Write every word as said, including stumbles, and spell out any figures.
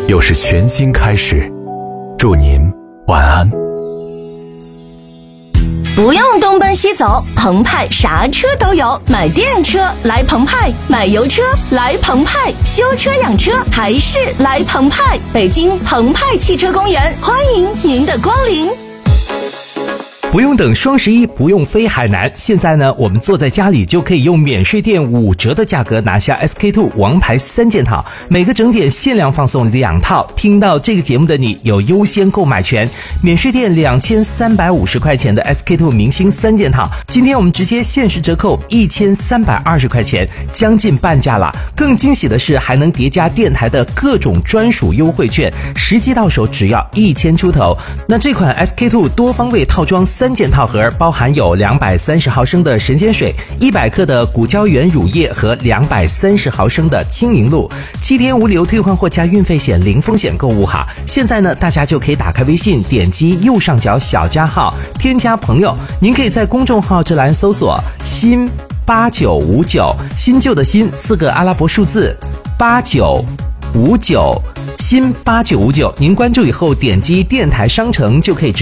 又是全新开始，祝您晚安。 不用东奔西走，澎湃啥车都有，买电车来澎湃，买油车来澎湃，修车养车还是来澎湃。北京澎湃汽车公园，欢迎您的光临。 不用等双十一，不用飞海南，现在呢，我们坐在家里就可以用免税店五折的价格拿下 S K two 王牌三件套，每个整点限量放送两套。听到这个节目的你有优先购买权，免税店两千三百五十块钱的 S K two 明星三件套，今天我们直接限时折扣一千三百二十块钱，将近半价了。更惊喜的是，还能叠加电台的各种专属优惠券，实际到手只要一千出头。那这款 S K two 多方位套装三件套盒包含有两百三十毫升的神仙水、一百克的谷胶原乳液和两百三十毫升的精灵露，七天无理由退换货加运费险，零风险购物哈。现在呢，大家就可以打开微信，点击右上角小加号，添加朋友，您可以在公众号这栏搜索新八九五九，新旧的新四个阿拉伯数字八九五九，新八九五九，您关注以后点击电台商城就可以